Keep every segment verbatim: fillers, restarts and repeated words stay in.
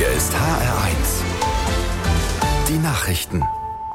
Hier ist H R eins. Die Nachrichten.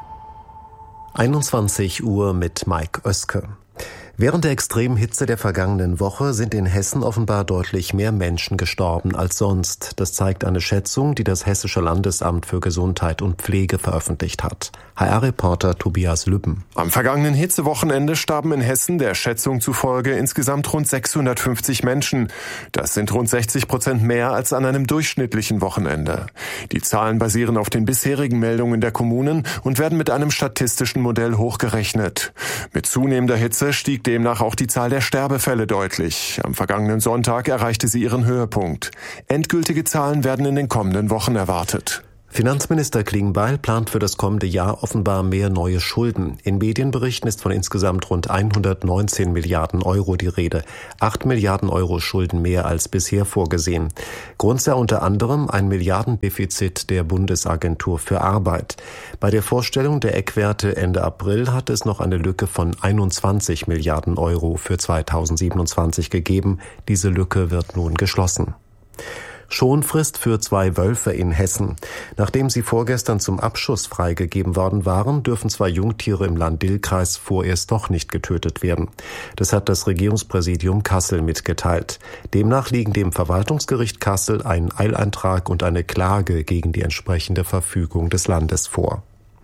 einundzwanzig Uhr mit Mike Oeske. Während der extremen Hitze der vergangenen Woche sind in Hessen offenbar deutlich mehr Menschen gestorben als sonst. Das zeigt eine Schätzung, die das Hessische Landesamt für Gesundheit und Pflege veröffentlicht hat. H R-Reporter Tobias Lübben. Am vergangenen Hitzewochenende starben in Hessen der Schätzung zufolge insgesamt rund sechshundertfünfzig Menschen. Das sind rund sechzig Prozent mehr als an einem durchschnittlichen Wochenende. Die Zahlen basieren auf den bisherigen Meldungen der Kommunen und werden mit einem statistischen Modell hochgerechnet. Mit zunehmender Hitze stieg demnach auch die Zahl der Sterbefälle deutlich. Am vergangenen Sonntag erreichte sie ihren Höhepunkt. Endgültige Zahlen werden in den kommenden Wochen erwartet. Finanzminister Klingbeil plant für das kommende Jahr offenbar mehr neue Schulden. In Medienberichten ist von insgesamt rund hundertneunzehn Milliarden Euro die Rede. acht Milliarden Euro Schulden mehr als bisher vorgesehen. Grund sei unter anderem ein Milliardendefizit der Bundesagentur für Arbeit. Bei der Vorstellung der Eckwerte Ende April hat es noch eine Lücke von einundzwanzig Milliarden Euro für zweitausendsiebenundzwanzig gegeben. Diese Lücke wird nun geschlossen. Schonfrist für zwei Wölfe in Hessen. Nachdem sie vorgestern zum Abschuss freigegeben worden waren, dürfen zwei Jungtiere im Lahn-Dill-Kreis vorerst doch nicht getötet werden. Das hat das Regierungspräsidium Kassel mitgeteilt. Demnach liegen dem Verwaltungsgericht Kassel ein Eileintrag und eine Klage gegen die entsprechende Verfügung des Landes vor.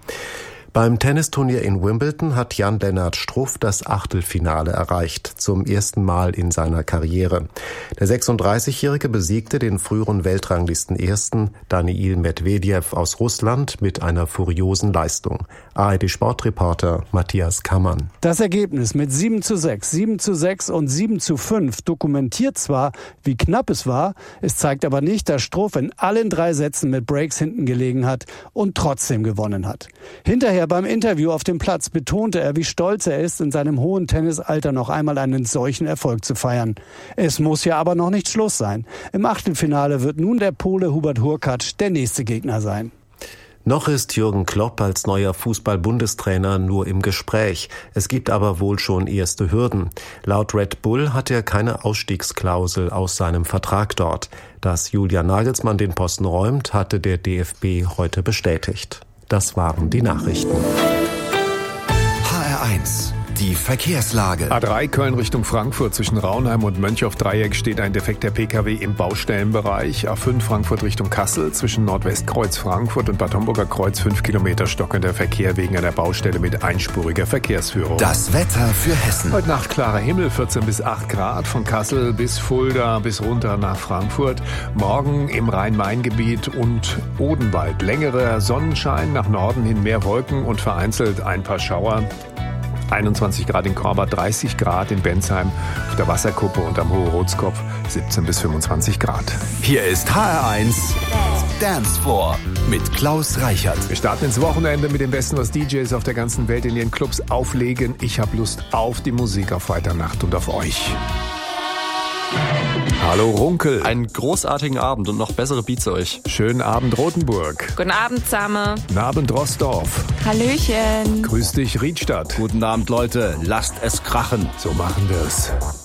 Beim Tennisturnier in Wimbledon hat Jan-Lennart Struff das Achtelfinale erreicht, zum ersten Mal in seiner Karriere. Der sechsunddreißigjährige besiegte den früheren Weltranglistenersten Daniil Medvedev aus Russland mit einer furiosen Leistung. A R D-Sportreporter Matthias Kammann. Das Ergebnis mit sieben zu sechs, sieben zu sechs und sieben zu fünf dokumentiert zwar, wie knapp es war, es zeigt aber nicht, dass Struff in allen drei Sätzen mit Breaks hinten gelegen hat und trotzdem gewonnen hat. Hinterher beim Interview auf dem Platz betonte er, wie stolz er ist, in seinem hohen Tennisalter noch einmal einen solchen Erfolg zu feiern. Es muss ja aber noch nicht Schluss sein. Im Achtelfinale wird nun der Pole Hubert Hurkacz der nächste Gegner sein. Noch ist Jürgen Klopp als neuer Fußball-Bundestrainer nur im Gespräch. Es gibt aber wohl schon erste Hürden. Laut Red Bull hat er keine Ausstiegsklausel aus seinem Vertrag dort. Dass Julian Nagelsmann den Posten räumt, hatte der D F B heute bestätigt. Das waren die Nachrichten. H R eins. Die Verkehrslage. A drei Köln Richtung Frankfurt zwischen Raunheim und Mönchhoff-Dreieck steht ein defekter P K W im Baustellenbereich. A fünf Frankfurt Richtung Kassel zwischen Nordwestkreuz Frankfurt und Bad Homburger Kreuz fünf Kilometer stockender Verkehr wegen einer Baustelle mit einspuriger Verkehrsführung. Das Wetter für Hessen. Heute Nacht klarer Himmel, vierzehn bis acht Grad, von Kassel bis Fulda bis runter nach Frankfurt. Morgen im Rhein-Main-Gebiet und Odenwald längerer Sonnenschein, nach Norden hin mehr Wolken und vereinzelt ein paar Schauer. einundzwanzig Grad in Korbach, dreißig Grad in Bensheim, auf der Wasserkuppe und am Hohe-Rotskopf siebzehn bis fünfundzwanzig Grad. Hier ist H R eins Dance Floor mit Klaus Reichert. Wir starten ins Wochenende mit dem Besten, was D Js auf der ganzen Welt in ihren Clubs auflegen. Ich habe Lust auf die Musik, auf Freitagnacht und auf euch. Hallo Runkel. Einen großartigen Abend und noch bessere Beats euch. Schönen Abend Rotenburg. Guten Abend, Zame. Guten Abend Rossdorf. Hallöchen. Grüß dich Riedstadt. Guten Abend, Leute. Lasst es krachen. So machen wir's.